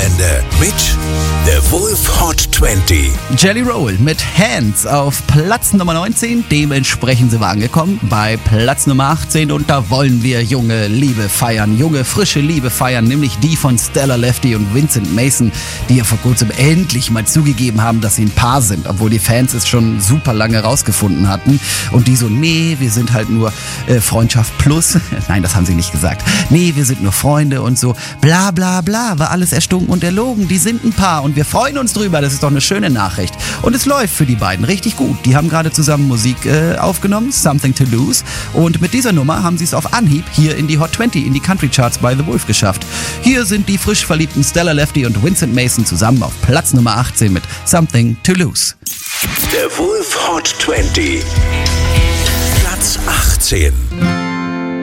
Wochenende mit The Wolf Hot 20. Jelly Roll mit Hands auf Platz Nummer 19. Dementsprechend sind wir angekommen bei Platz Nummer 18. Und da wollen wir junge Liebe feiern. Junge, frische Liebe feiern. Nämlich die von Stella Lefty und Vincent Mason, die ja vor kurzem endlich mal zugegeben haben, dass sie ein Paar sind. Obwohl die Fans es schon super lange rausgefunden hatten. Und die so, nee, wir sind halt nur Freundschaft plus. Nein, das haben sie nicht gesagt. Nee, wir sind nur Freunde und so. Bla bla bla, war alles erstunken und erlogen. Die sind ein Paar und wir freuen uns drüber. Das ist doch eine schöne Nachricht. Und es läuft für die beiden richtig gut. Die haben gerade zusammen Musik aufgenommen, Something to Lose. Und mit dieser Nummer haben sie es auf Anhieb hier in die Hot 20, in die Country Charts bei The Wolf geschafft. Hier sind die frisch verliebten Stella Lefty und Vincent Mason zusammen auf Platz Nummer 18 mit Something to Lose. The Wolf Hot 20. Platz 18.